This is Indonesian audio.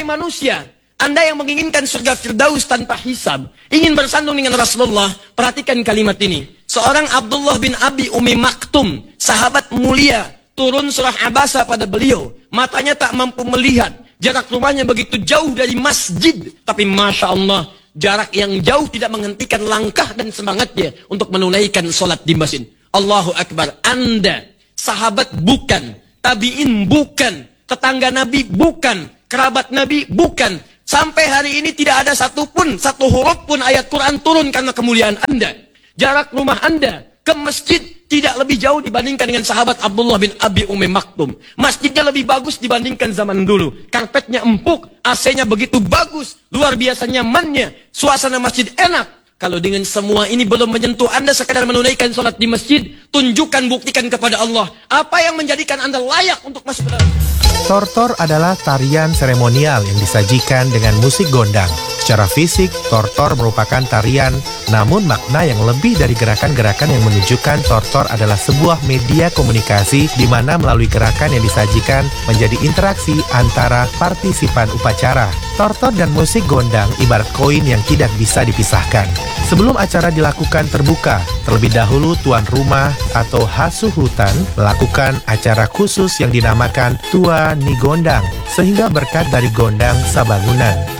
manusia, Anda yang menginginkan surga Firdaus tanpa hisab, ingin bersandung dengan Rasulullah, perhatikan kalimat ini. Seorang Abdullah bin Abi Umi Maktum, sahabat mulia, turun surah Abasa pada beliau. Matanya tak mampu melihat. Jarak rumahnya begitu jauh dari masjid. Tapi Masya Allah, jarak yang jauh tidak menghentikan langkah dan semangatnya untuk menunaikan sholat di masjid. Allahu Akbar. Anda, sahabat bukan, tabi'in bukan, tetangga Nabi bukan, kerabat Nabi bukan. Sampai hari ini tidak ada satu huruf pun ayat Quran turun karena kemuliaan Anda. Jarak rumah Anda ke masjid tidak lebih jauh dibandingkan dengan sahabat Abdullah bin Abi Umi Maktum. Masjidnya lebih bagus dibandingkan zaman dulu. Karpetnya empuk, AC-nya begitu bagus, luar biasa nyamannya, suasana masjid enak. Kalau dengan semua ini belum menyentuh Anda sekadar menunaikan sholat di masjid, tunjukkan, buktikan kepada Allah apa yang menjadikan Anda layak untuk masuk ke dalam. Tortor adalah tarian seremonial yang disajikan dengan musik gondang. Secara fisik, tortor merupakan tarian, namun makna yang lebih dari gerakan-gerakan yang menunjukkan tortor adalah sebuah media komunikasi di mana melalui gerakan yang disajikan menjadi interaksi antara partisipan upacara. Tortor dan musik gondang ibarat koin yang tidak bisa dipisahkan. Sebelum acara dilakukan terbuka, terlebih dahulu tuan rumah atau hasuhutan melakukan acara khusus yang dinamakan Tua Ni Gondang, sehingga berkat dari gondang sabangunan.